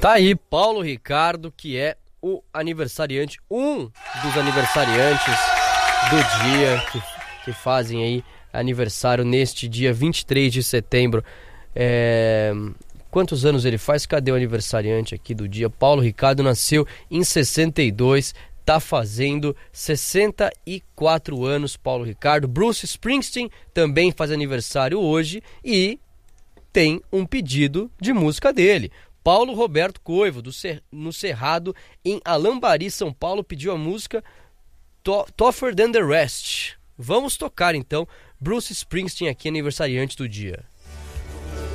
Tá aí Paulo Ricardo, que é o aniversariante, um dos aniversariantes do dia, que fazem aí aniversário neste dia 23 de setembro. Quantos anos ele faz? Cadê o aniversariante aqui do dia? Paulo Ricardo nasceu em 62, tá fazendo 64 anos, Paulo Ricardo. Bruce Springsteen também faz aniversário hoje e tem um pedido de música dele. Paulo Roberto Coivo, no Cerrado, em Alambari, São Paulo, pediu a música Tougher Than the Rest. Vamos tocar então Bruce Springsteen aqui, aniversariante do dia.